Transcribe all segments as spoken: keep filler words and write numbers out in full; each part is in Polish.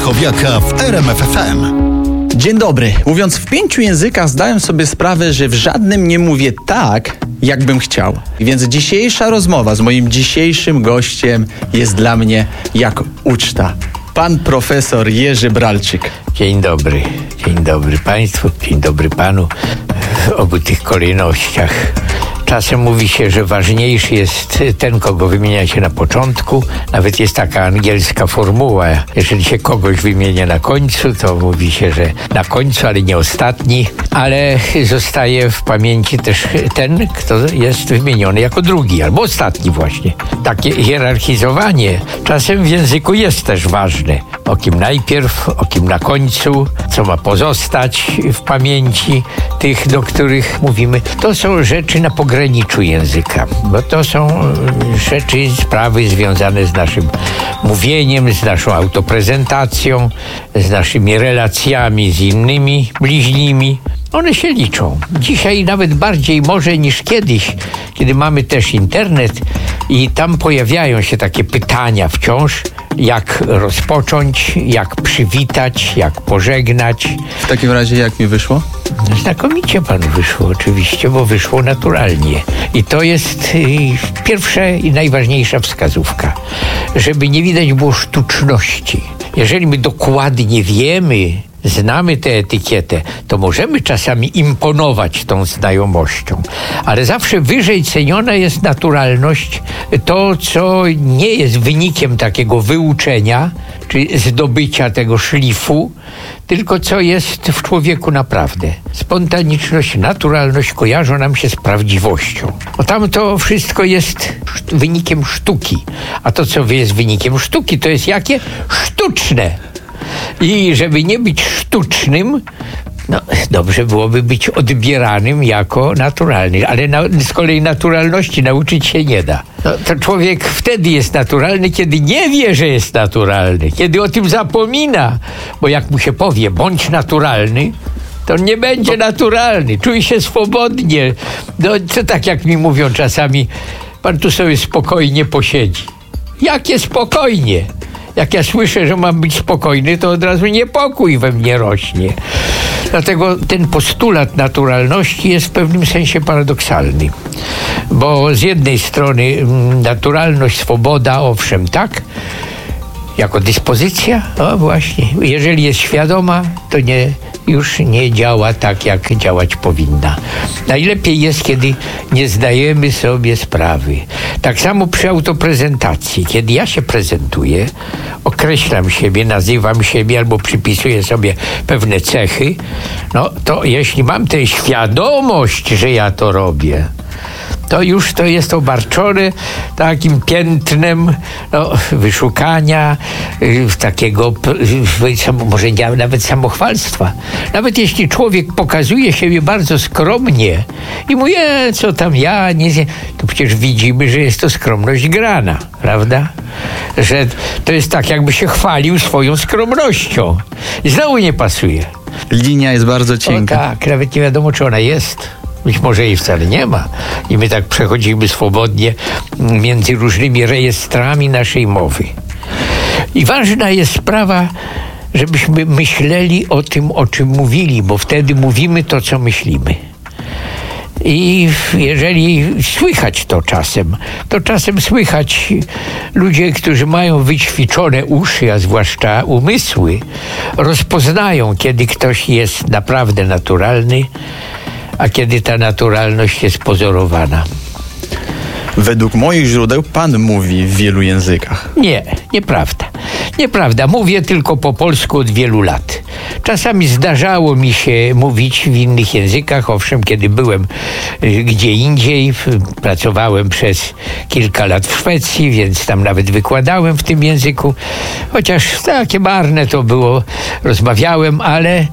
Stachowiaka w R M F F M. Dzień dobry. Mówiąc w pięciu językach, zdałem sobie sprawę, że w żadnym nie mówię tak, jakbym chciał. Więc dzisiejsza rozmowa z moim dzisiejszym gościem jest dla mnie jak uczta. Pan profesor Jerzy Bralczyk. Dzień dobry. Dzień dobry Państwu, dzień dobry Panu w obu tych kolejnościach. Czasem mówi się, że ważniejszy jest ten, kogo wymienia się na początku. Nawet jest taka angielska formuła. Jeżeli się kogoś wymienia na końcu, to mówi się, że na końcu, ale nie ostatni. Ale zostaje w pamięci też ten, kto jest wymieniony jako drugi albo ostatni właśnie. Takie hierarchizowanie czasem w języku jest też ważne. O kim najpierw, o kim na końcu, co ma pozostać w pamięci tych, do których mówimy. To są rzeczy na pograniczu języka, bo to są rzeczy, sprawy związane z naszym mówieniem, z naszą autoprezentacją, z naszymi relacjami z innymi bliźnimi. One się liczą. Dzisiaj nawet bardziej może niż kiedyś, kiedy mamy też internet i tam pojawiają się takie pytania wciąż, jak rozpocząć, jak przywitać, jak pożegnać. W takim razie jak mi wyszło? Znakomicie panu wyszło oczywiście, bo wyszło naturalnie. I to jest y, pierwsza i najważniejsza wskazówka, żeby nie widać było sztuczności. Jeżeli my dokładnie wiemy, znamy tę etykietę, to możemy czasami imponować tą znajomością. Ale zawsze wyżej ceniona jest naturalność, to co nie jest wynikiem takiego wyuczenia, czy zdobycia tego szlifu, tylko co jest w człowieku naprawdę. Spontaniczność, naturalność kojarzą nam się z prawdziwością. Bo tam to wszystko jest wynikiem sztuki. A to, co jest wynikiem sztuki, to jest jakie? Sztuczne. I żeby nie być sztucznym, no dobrze byłoby być odbieranym jako naturalny, ale na, z kolei naturalności nauczyć się nie da. No, to człowiek wtedy jest naturalny, kiedy nie wie, że jest naturalny, kiedy o tym zapomina, bo jak mu się powie, bądź naturalny, to on nie będzie naturalny, czuje się swobodnie. No to tak jak mi mówią czasami, pan tu sobie spokojnie posiedzi. Jakie spokojnie? Jak ja słyszę, że mam być spokojny, to od razu niepokój we mnie rośnie. Dlatego ten postulat naturalności jest w pewnym sensie paradoksalny. Bo z jednej strony naturalność, swoboda, owszem, tak, jako dyspozycja, o właśnie, jeżeli jest świadoma, to nie, już nie działa tak, jak działać powinna. Najlepiej jest, kiedy nie zdajemy sobie sprawy. Tak samo przy autoprezentacji. Kiedy ja się prezentuję, określam siebie, nazywam siebie albo przypisuję sobie pewne cechy, no to jeśli mam tę świadomość, że ja to robię, to już to jest obarczone takim piętnem no, wyszukania, y, takiego y, może nawet samochwalstwa. Nawet jeśli człowiek pokazuje siebie bardzo skromnie i mówi, e, co tam ja, nie, to przecież widzimy, że jest to skromność grana, prawda? Że to jest tak, jakby się chwalił swoją skromnością. I znowu nie pasuje. Linia jest bardzo cienka. O tak, nawet nie wiadomo, czy ona jest. Być może jej wcale nie ma. I my tak przechodzimy swobodnie między różnymi rejestrami naszej mowy. I ważna jest sprawa, żebyśmy myśleli o tym, o czym mówili, bo wtedy mówimy to, co myślimy. I jeżeli słychać to czasem, to czasem słychać ludzie, którzy mają wyćwiczone uszy, a zwłaszcza umysły, rozpoznają, kiedy ktoś jest naprawdę naturalny, a kiedy ta naturalność jest pozorowana. Według moich źródeł pan mówi w wielu językach. Nie, nieprawda. Nieprawda. Mówię tylko po polsku od wielu lat. Czasami zdarzało mi się mówić w innych językach. Owszem, kiedy byłem y, gdzie indziej, pracowałem przez kilka lat w Szwecji, więc tam nawet wykładałem w tym języku. Chociaż takie marne to było, rozmawiałem, ale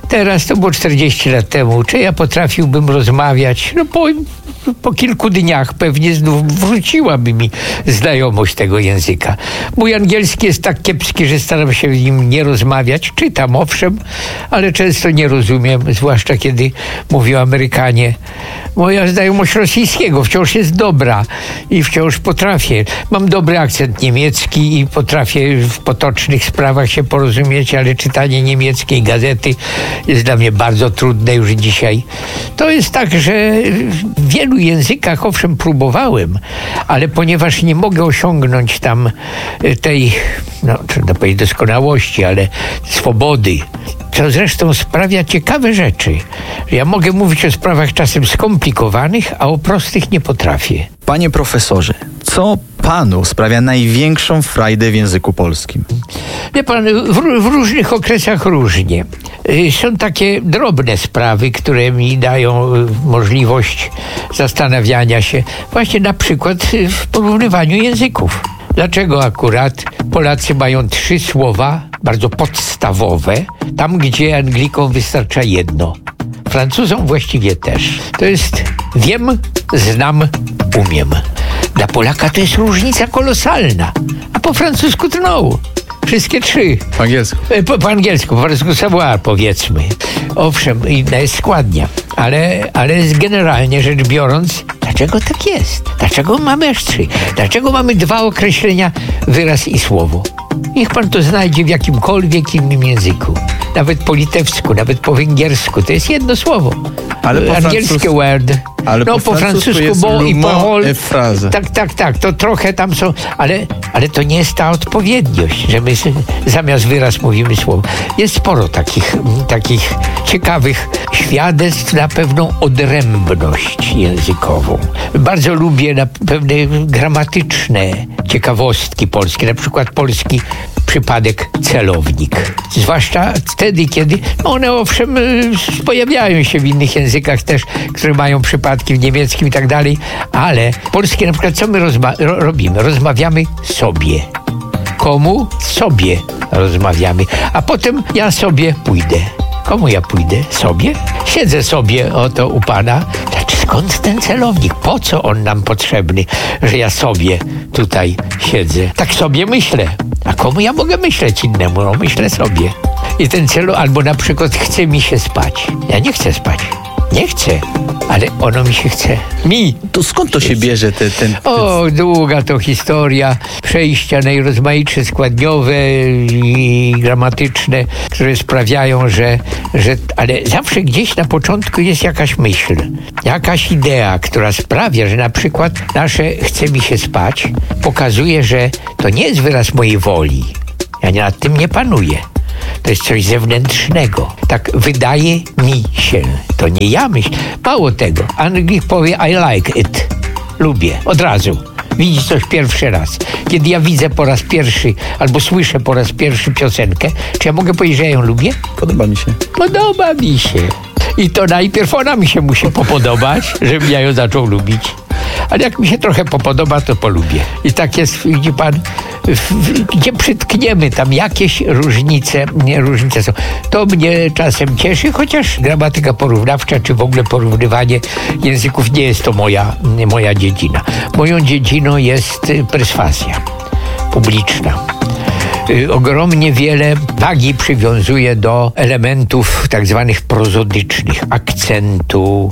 Teraz, to było czterdzieści lat temu, czy ja potrafiłbym rozmawiać? No po, po kilku dniach pewnie znów wróciłaby mi znajomość tego języka. Mój angielski jest tak kiepski, że staram się w nim nie rozmawiać. Czytam, owszem, ale często nie rozumiem, zwłaszcza kiedy mówią Amerykanie. Moja znajomość rosyjskiego wciąż jest dobra i wciąż potrafię. Mam dobry akcent niemiecki i potrafię w potocznych sprawach się porozumieć, ale czytanie niemieckiej gazety jest dla mnie bardzo trudne już dzisiaj. To jest tak, że w wielu językach owszem próbowałem, ale ponieważ nie mogę osiągnąć tam tej, no trzeba powiedzieć doskonałości, ale swobody, co zresztą sprawia ciekawe rzeczy. Ja mogę mówić o sprawach czasem skomplikowanych, a o prostych nie potrafię. Panie profesorze, co panu sprawia największą frajdę w języku polskim? Wie pan, w, w różnych okresach różnie. Są takie drobne sprawy, które mi dają możliwość zastanawiania się właśnie na przykład w porównywaniu języków. Dlaczego akurat Polacy mają trzy słowa bardzo podstawowe, tam gdzie Anglikom wystarcza jedno. Francuzom właściwie też. To jest wiem, znam, umiem. Dla Polaka to jest różnica kolosalna, a po francusku to no. Wszystkie trzy. Po angielsku. Po, po angielsku, po francusku savoir, powiedzmy. Owszem, inna jest składnia, ale, ale generalnie rzecz biorąc, dlaczego tak jest? Dlaczego mamy aż trzy? Dlaczego mamy dwa określenia, wyraz i słowo? Niech pan to znajdzie w jakimkolwiek innym języku. Nawet po litewsku, nawet po węgiersku. To jest jedno słowo. Ale po angielskie word. Ale no po, po francusku bo i parole. Tak, tak, tak. To trochę tam są, ale, ale to nie jest ta odpowiedniość, że my zamiast wyraz mówimy słowo. Jest sporo takich, takich ciekawych świadectw na pewną odrębność językową. Bardzo lubię na pewne gramatyczne ciekawostki polskie, na przykład polski przypadek celownik. Zwłaszcza wtedy, kiedy one owszem pojawiają się w innych językach też, które mają przypadki w niemieckim i tak dalej, ale polskie na przykład co my rozma- ro- robimy? Rozmawiamy sobie. Komu? Sobie rozmawiamy. A potem ja sobie pójdę. Komu ja pójdę? Sobie? Siedzę sobie oto u pana. Skąd ten celownik? Po co on nam potrzebny, że ja sobie tutaj siedzę? Tak sobie myślę. A komu ja mogę myśleć innemu? No myślę sobie. I ten celu, albo na przykład chce mi się spać. Ja nie chcę spać. Nie chcę, ale ono mi się chce. Mi. To skąd to się bierze ten... ten, ten... O, długa to historia. Przejścia najrozmaitsze składniowe i gramatyczne, które sprawiają, że, że... Ale zawsze gdzieś na początku jest jakaś myśl, jakaś idea, która sprawia, że na przykład nasze chce mi się spać pokazuje, że to nie jest wyraz mojej woli. Ja nad tym nie panuję. To jest coś zewnętrznego. Tak wydaje mi się. To nie ja myślę. Mało tego. Anglik powie I like it. Lubię. Od razu. Widzi coś pierwszy raz. Kiedy ja widzę po raz pierwszy albo słyszę po raz pierwszy piosenkę, czy ja mogę powiedzieć, że ja ją lubię? Podoba mi się. Podoba mi się. I to najpierw ona mi się musi popodobać, żebym ja ją zaczął lubić. Ale jak mi się trochę popodoba, to polubię. I tak jest, widzi pan, w, w, gdzie przytkniemy, tam jakieś różnice, nie, różnice są. To mnie czasem cieszy, chociaż gramatyka porównawcza, czy w ogóle porównywanie języków nie jest to moja, moja dziedzina. Moją dziedziną jest perswazja publiczna. Ogromnie wiele wagi przywiązuje do elementów tak zwanych prozodycznych, akcentu,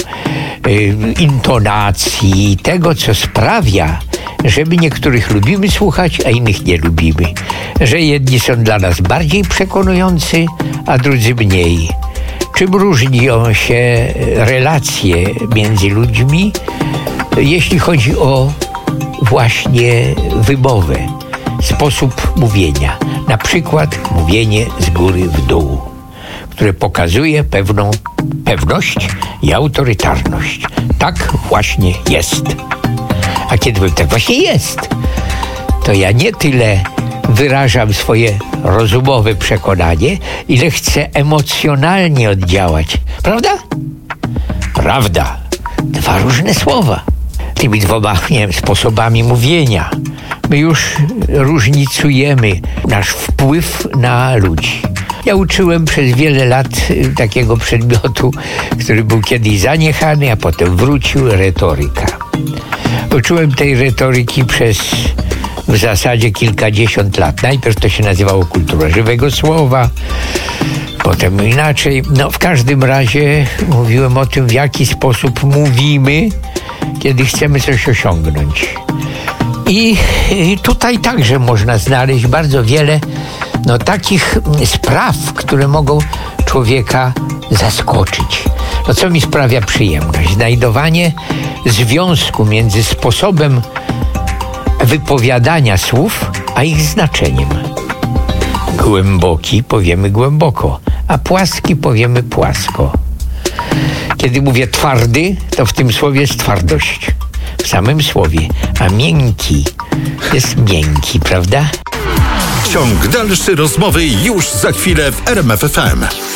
intonacji, tego, co sprawia, że my niektórych lubimy słuchać, a innych nie lubimy. Że jedni są dla nas bardziej przekonujący, a drudzy mniej. Czym różnią się relacje między ludźmi, jeśli chodzi o właśnie wymowę, sposób mówienia. Na przykład mówienie z góry w dół, które pokazuje pewną pewność i autorytarność. Tak właśnie jest. A kiedy powiem, tak właśnie jest, to ja nie tyle wyrażam swoje rozumowe przekonanie, ile chcę emocjonalnie oddziałać. Prawda? Prawda. Dwa różne słowa. Tymi dwoma, nie wiem, sposobami mówienia my już różnicujemy nasz wpływ na ludzi. Ja uczyłem przez wiele lat y, takiego przedmiotu, który był kiedyś zaniechany, a potem wrócił, retoryka. Uczyłem tej retoryki przez w zasadzie kilkadziesiąt lat. Najpierw to się nazywało kultura żywego słowa, potem inaczej. No w każdym razie mówiłem o tym, w jaki sposób mówimy, kiedy chcemy coś osiągnąć. I, i tutaj także można znaleźć bardzo wiele no, takich spraw, które mogą człowieka zaskoczyć. No co mi sprawia przyjemność? Znajdowanie związku między sposobem wypowiadania słów, a ich znaczeniem. Głęboki powiemy głęboko, a płaski powiemy płasko. Kiedy mówię twardy, to w tym słowie jest twardość. W samym słowie. A miękki jest miękki, prawda? Ciąg dalszy rozmowy już za chwilę w R M F F M.